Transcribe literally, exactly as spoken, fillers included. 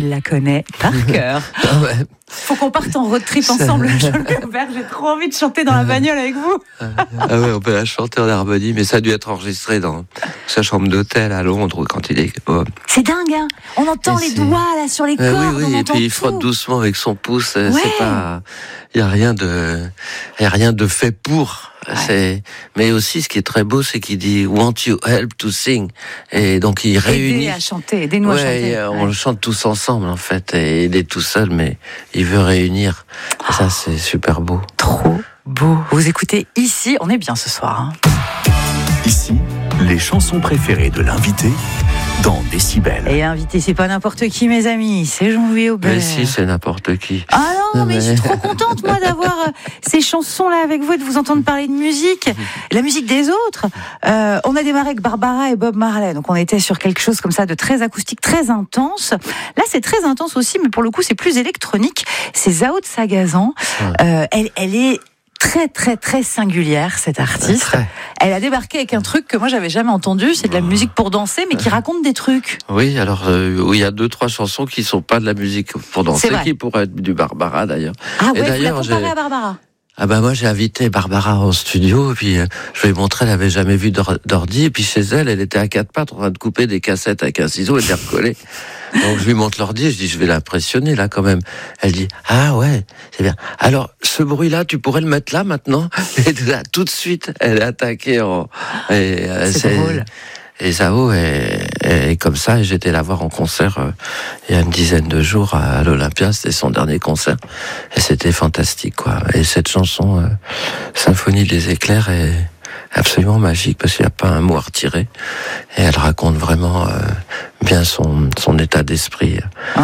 il la connaît par cœur. Ah ouais. Faut qu'on parte en road trip ensemble, Jean-Louis Aubert. J'ai trop envie de chanter dans la bagnole avec vous. Ah ouais, on peut la chanter en harmonie, mais ça a dû être enregistré dans sa chambre d'hôtel à Londres quand il est. Oh. C'est dingue, hein. On entend Et les c'est... doigts là sur les euh, cordes. Oui, oui, on et entend puis il tout. frotte doucement avec son pouce. Ouais. Ouais. C'est pas, il y a rien de, il y a rien de fait pour. Ouais. C'est, mais aussi, ce qui est très beau, c'est qu'il dit "Want you help to sing", et donc il réunit. Aider à chanter, aidez-nous ouais, à chanter. Et, on ouais. chante tous ensemble en fait, et il est tout seul, mais il veut réunir. Et ça, c'est super beau. Trop beau. Vous écoutez ici, on est bien ce soir. Hein. Ici, les chansons préférées de l'invité dans Décibel. Et invité, c'est pas n'importe qui, mes amis, c'est Jean-Louis Aubert. Mais si, c'est n'importe qui. Ah non, Non, mais, mais... je suis trop contente, moi, d'avoir euh, ces chansons-là avec vous et de vous entendre parler de musique, la musique des autres. Euh, on a démarré avec Barbara et Bob Marley, donc on était sur quelque chose comme ça de très acoustique, très intense. Là, c'est très intense aussi, mais pour le coup, c'est plus électronique. C'est Zao de Sagazan. Ouais. Euh, elle, elle est très très très singulière, cette artiste. Très. Elle a débarqué avec un truc que moi j'avais jamais entendu, c'est de la musique pour danser, mais qui raconte des trucs. Oui, alors euh, il y a deux trois chansons qui sont pas de la musique pour danser, qui pourraient être du Barbara d'ailleurs. Ah ouais, vous la comparez à Barbara. Ah bah moi j'ai invité Barbara en studio, et puis euh, je lui ai montré, elle avait jamais vu d'ordi, et puis chez elle, elle était à quatre pattes en train de couper des cassettes avec un ciseau et de les recoller. Donc je lui montre l'ordi, je dis je vais l'impressionner là quand même. Elle dit ah ouais, c'est bien. Alors ce bruit-là, tu pourrais le mettre là maintenant. Et là, tout de suite, elle est attaquée en. Et, c'est, c'est drôle. Et Zao est, est comme ça. Et j'étais la voir en concert euh, il y a une dizaine de jours à, à l'Olympia. C'était son dernier concert et c'était fantastique quoi. Et cette chanson euh, Symphonie des éclairs est absolument magique parce qu'il n'y a pas un mot à retirer et elle raconte vraiment euh, bien son son état d'esprit.